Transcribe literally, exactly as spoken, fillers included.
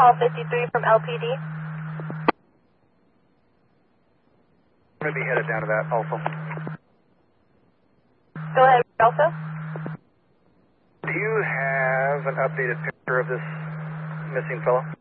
call fifty-three from L P D. I'm going to be headed down to that also. Go ahead, also. Do you have an updated picture of this missing fellow?